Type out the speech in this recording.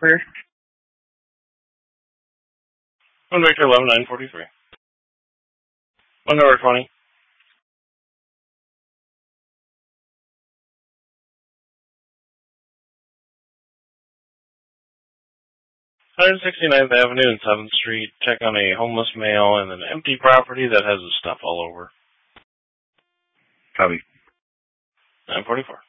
clear. One Victor 11943. One number 20. 169th Avenue and 7th Street. Check on a homeless male and an empty property that has his stuff all over. Copy. 944.